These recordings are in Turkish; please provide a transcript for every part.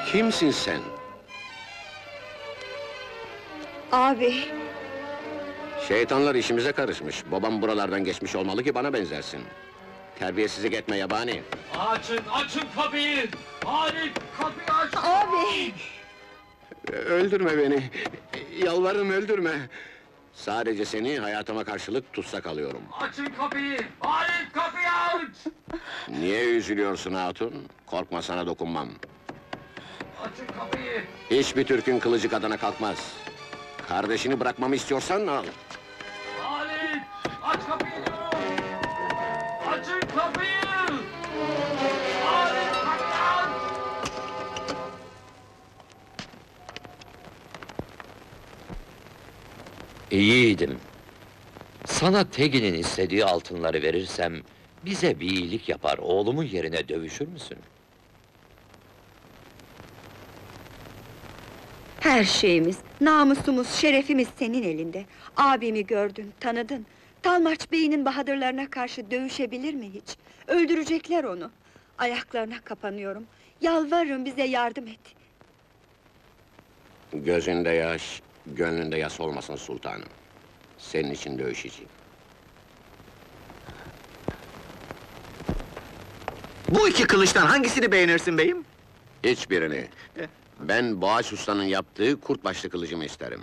Kimsin sen? Abi, Şeytanlar işimize karışmış. Babam buralardan geçmiş olmalı ki bana benzersin. Terbiyesizlik etme yabani. Açın kapıyı! Halit, kapıyı aç! abi! Öldürme beni. Yalvarırım öldürme. Sadece seni hayatıma karşılık tutsak alıyorum. Açın kapıyı! Halit, kapıyı aç! Niye üzülüyorsun hatun? Korkma, sana dokunmam. Açın kapıyı! Hiçbir Türk'ün kılıcı kadına kalkmaz. Kardeşini bırakmamı istiyorsan al. Halit, aç kapıyı diyorum! Açın kapıyı! Halit, kapıyı aç! Yiğidim, sana Tegin'in istediği altınları verirsem, bize bir iyilik yapar, oğlumun yerine dövüşür müsün? Her şeyimiz, namusumuz, şerefimiz senin elinde. Abimi gördün, tanıdın. Talmaç Bey'in bahadırlarına karşı dövüşebilir mi hiç? Öldürecekler onu. Ayaklarına kapanıyorum. Yalvarırım, bize yardım et. Gözünde yaş, gönlünde yas olmasın sultanım. Senin için dövüşeceğim. Bu iki kılıçtan hangisini beğenirsin beyim? Hiçbirini. Ben Boğaç Usta'nın yaptığı kurt başlı kılıcımı isterim.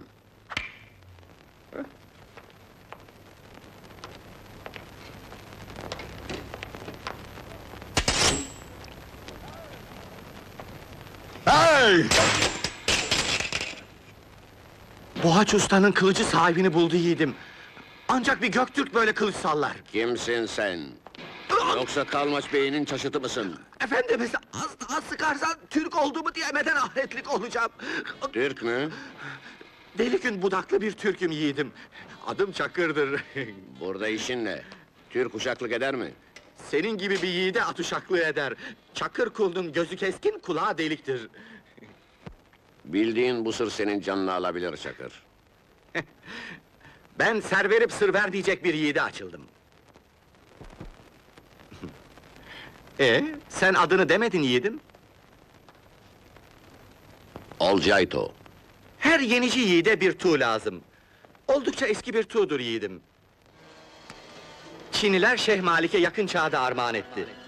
Hey! Boğaç Usta'nın kılıcı sahibini buldu yiğidim. Ancak bir Göktürk böyle kılıç sallar. Kimsin sen? Yoksa Talmaç Bey'inin çaşıtı mısın? Efendimiz, az sıkarsan Türk olduğumu diyemeden ahiretlik olacağım. Türk mü? Deli gün budaklı bir Türk'üm yiğidim. Adım Çakır'dır. Burada işin ne? Türk uşaklık eder mi? Senin gibi bir yiğide at uşaklığı eder. Çakır kulunun gözü keskin, kulağı deliktir. Bildiğin bu sır senin canını alabilir Çakır. Ben ser verip sır ver diyecek bir yiğide açıldım. Sen adını demedin yiğidim. Olcayto. Her yenici yiğide bir tuğ lazım. Oldukça eski bir tuğdur yiğidim. Çiniler Şeyh Malik'e yakın çağda armağan etti.